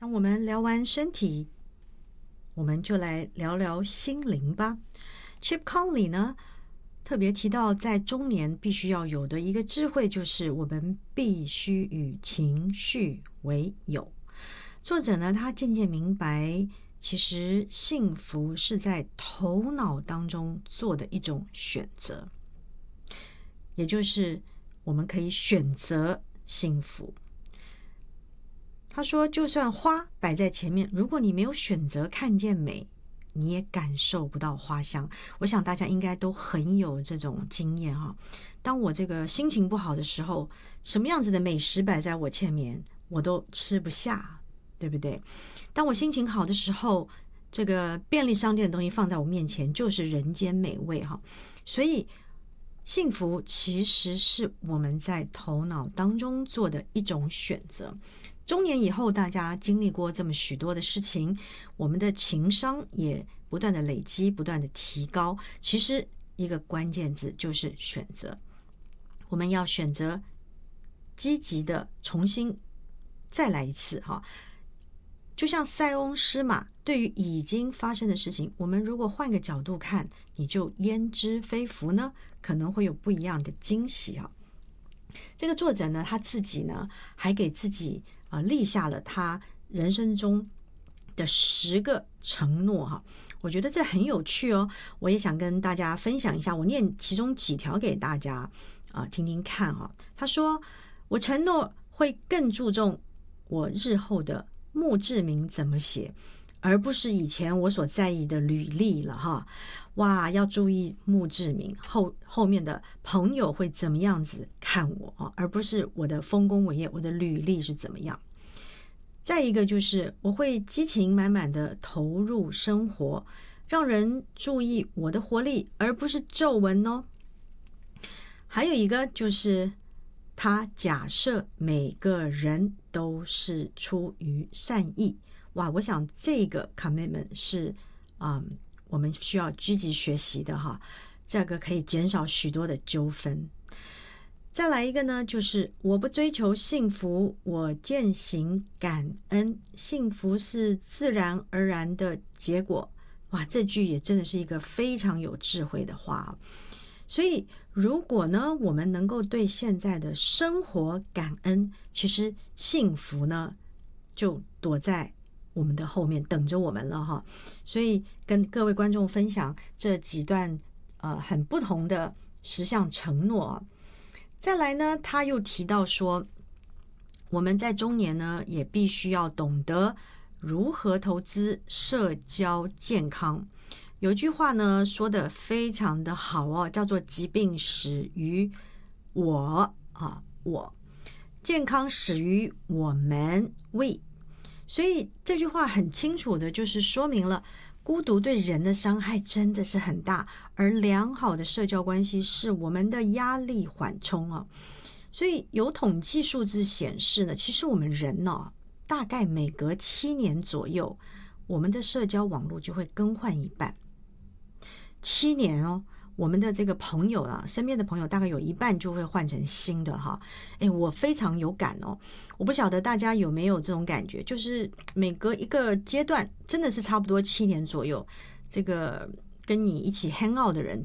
当我们聊完身体，我们就来聊聊心灵吧。Chip Conley 呢，特别提到在中年必须要有的一个智慧，就是我们必须与情绪为友。作者呢，他渐渐明白，其实幸福是在头脑当中做的一种选择，也就是我们可以选择幸福。他说，就算花摆在前面，如果你没有选择看见美，你也感受不到花香。我想大家应该都很有这种经验哈。当我这个心情不好的时候，什么样子的美食摆在我前面，我都吃不下，对不对？当我心情好的时候，这个便利商店的东西放在我面前，就是人间美味哈。所以幸福其实是我们在头脑当中做的一种选择。中年以后，大家经历过这么许多的事情，我们的情商也不断的累积，不断的提高。其实一个关键字就是选择，我们要选择积极的重新再来一次哈。就像塞翁失马，对于已经发生的事情，我们如果换个角度看，你就焉知非福呢？可能会有不一样的惊喜啊。这个作者呢，他自己呢还给自己立下了他人生中的10个承诺哈。我觉得这很有趣哦，我也想跟大家分享一下，我念其中几条给大家听听看哈。他说，我承诺会更注重我日后的墓志铭怎么写，而不是以前我所在意的履历了哈。哇，要注意墓志铭后面的朋友会怎么样子看我啊，而不是我的丰功伟业，我的履历是怎么样。再一个就是我会激情满满的投入生活，让人注意我的活力，而不是皱纹哦。还有一个就是他假设每个人都是出于善意。哇，我想这个 commitment 是我们需要积极学习的哈，这个可以减少许多的纠纷。再来一个呢，就是我不追求幸福，我践行感恩，幸福是自然而然的结果。哇，这句也真的是一个非常有智慧的话。所以如果呢，我们能够对现在的生活感恩，其实幸福呢就躲在我们的后面等着我们了哈。所以跟各位观众分享这几段很不同的10项承诺。再来呢，他又提到说，我们在中年呢也必须要懂得如何投资社交健康。有一句话呢说得非常的好哦，叫做疾病始于我健康始于我们 we。 所以这句话很清楚的就是说明了孤独对人的伤害真的是很大，而良好的社交关系是我们的压力缓冲啊。所以有统计数字显示呢，其实我们人大概每隔7年左右，我们的社交网络就会更换一半。7年哦，我们的这个朋友身边的朋友大概有一半就会换成新的哈。我非常有感哦，我不晓得大家有没有这种感觉，就是每隔一个阶段，真的是差不多7年左右，这个跟你一起 hang out 的人